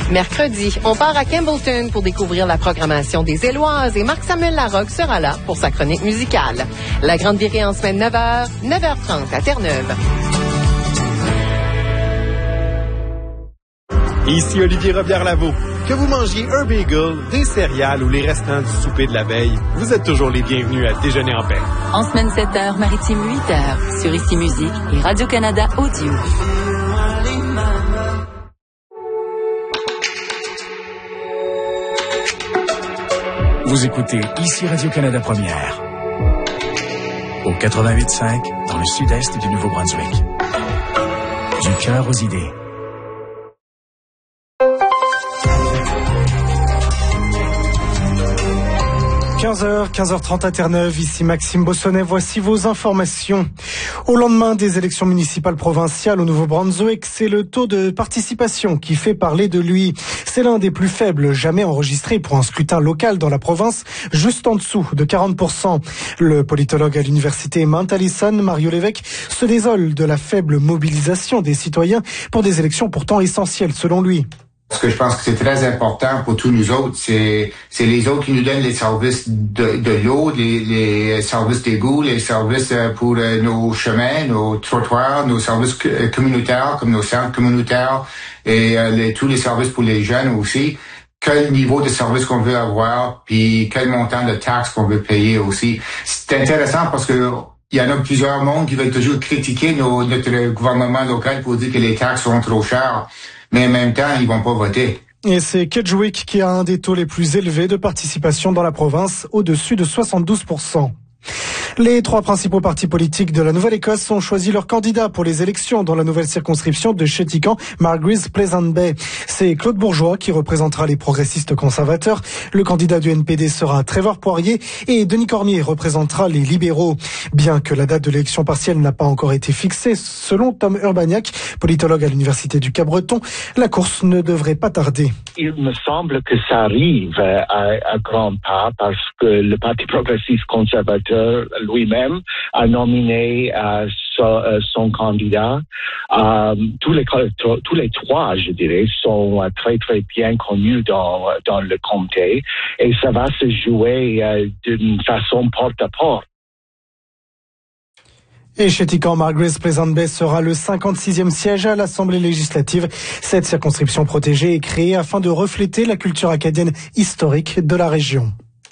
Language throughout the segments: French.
Mercredi, on part à Campbellton pour découvrir la programmation des Éloises et Marc-Samuel Larocque sera là pour sa chronique musicale. La grande virée en semaine 9h, 9h30 à Terre-Neuve. Ici Olivier Robillard-Lavaux. Que vous mangiez un bagel, des céréales ou les restants du souper de la veille, vous êtes toujours les bienvenus à Déjeuner en paix. En semaine 7h, maritime 8h, sur Ici Musique et Radio-Canada Audio. Vous écoutez Ici Radio-Canada Première. Au 88.5, dans le sud-est du Nouveau-Brunswick. Du cœur aux idées. 15h30 à Terre-Neuve, ici Maxime Bossonnet, voici vos informations. Au lendemain des élections municipales provinciales au Nouveau-Brunswick, c'est le taux de participation qui fait parler de lui. C'est l'un des plus faibles jamais enregistrés pour un scrutin local dans la province, juste en dessous de 40%. Le politologue à l'université Mount Allison, Mario Lévesque, se désole de la faible mobilisation des citoyens pour des élections pourtant essentielles selon lui. Ce que je pense que c'est très important pour tous nous autres, c'est les autres qui nous donnent les services de l'eau, les services d'égout, les services pour nos chemins, nos trottoirs, nos services communautaires comme nos centres communautaires et tous les services pour les jeunes aussi. Quel niveau de service qu'on veut avoir, puis quel montant de taxes qu'on veut payer aussi. C'est intéressant parce que il y en a plusieurs mondes qui veulent toujours critiquer notre gouvernement local pour dire que les taxes sont trop chères. Mais en même temps, ils vont pas voter. Et c'est Kedgewick qui a un des taux les plus élevés de participation dans la province, au-dessus de 72%. Les trois principaux partis politiques de la Nouvelle-Écosse ont choisi leur candidat pour les élections dans la nouvelle circonscription de Chéticamp, Margaret's Pleasant Bay. C'est Claude Bourgeois qui représentera les progressistes conservateurs. Le candidat du NPD sera Trevor Poirier et Denis Cormier représentera les libéraux. Bien que la date de l'élection partielle n'a pas encore été fixée, selon Tom Urbaniak, politologue à l'Université du Cap-Breton, la course ne devrait pas tarder. Il me semble que ça arrive à grands pas parce que le Parti progressiste conservateur lui-même a nominé son candidat. Tous les trois, je dirais, sont très très bien connus dans le comté et ça va se jouer d'une façon porte à porte. Et Chéticamp, Margaret's Pleasant Bay sera le 56e siège à l'Assemblée législative. Cette circonscription protégée est créée afin de refléter la culture acadienne historique de la région.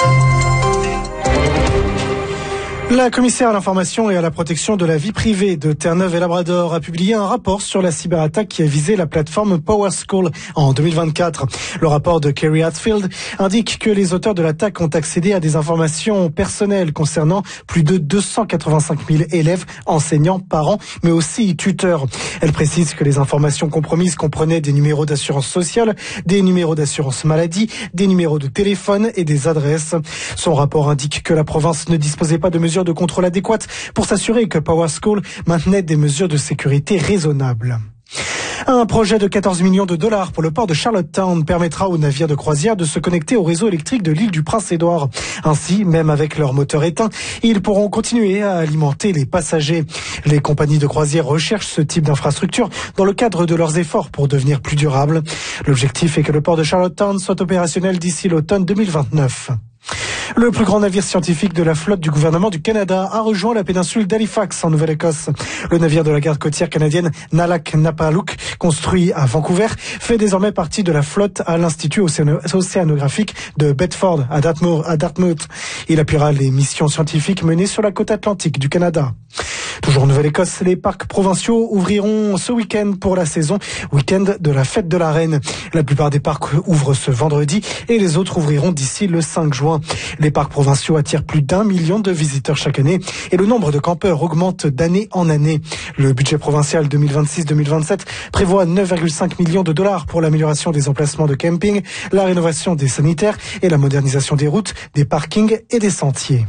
La commissaire à l'information et à la protection de la vie privée de Terre-Neuve et Labrador a publié un rapport sur la cyberattaque qui a visé la plateforme PowerSchool en 2024. Le rapport de Kerry Hatfield indique que les auteurs de l'attaque ont accédé à des informations personnelles concernant plus de 285 000 élèves, enseignants, parents, mais aussi tuteurs. Elle précise que les informations compromises comprenaient des numéros d'assurance sociale, des numéros d'assurance maladie, des numéros de téléphone et des adresses. Son rapport indique que la province ne disposait pas de mesures de contrôle adéquates pour s'assurer que PowerSchool maintenait des mesures de sécurité raisonnables. Un projet de 14 millions de dollars pour le port de Charlottetown permettra aux navires de croisière de se connecter au réseau électrique de l'île du Prince-Édouard. Ainsi, même avec leur moteur éteint, ils pourront continuer à alimenter les passagers. Les compagnies de croisière recherchent ce type d'infrastructure dans le cadre de leurs efforts pour devenir plus durables. L'objectif est que le port de Charlottetown soit opérationnel d'ici l'automne 2029. Le plus grand navire scientifique de la flotte du gouvernement du Canada a rejoint la péninsule d'Halifax en Nouvelle-Écosse. Le navire de la garde côtière canadienne Nalak Napaluk, construit à Vancouver, fait désormais partie de la flotte à l'Institut océanographique de Bedford à Dartmouth. Il appuiera les missions scientifiques menées sur la côte atlantique du Canada. Toujours en Nouvelle-Écosse, les parcs provinciaux ouvriront ce week-end pour la saison, week-end de la fête de la Reine. La plupart des parcs ouvrent ce vendredi et les autres ouvriront d'ici le 5 juin. Les parcs provinciaux attirent plus d'1 million de visiteurs chaque année et le nombre de campeurs augmente d'année en année. Le budget provincial 2026-2027 prévoit 9,5 millions de dollars pour l'amélioration des emplacements de camping, la rénovation des sanitaires et la modernisation des routes, des parkings et des sentiers.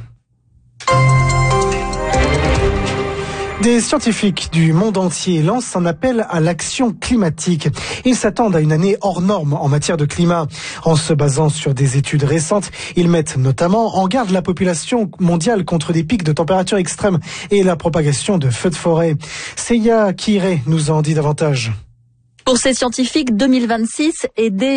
Des scientifiques du monde entier lancent un appel à l'action climatique. Ils s'attendent à une année hors norme en matière de climat. En se basant sur des études récentes, ils mettent notamment en garde la population mondiale contre des pics de température extrêmes et la propagation de feux de forêt. Seiya Kiré nous en dit davantage. Pour ces scientifiques, 2026 est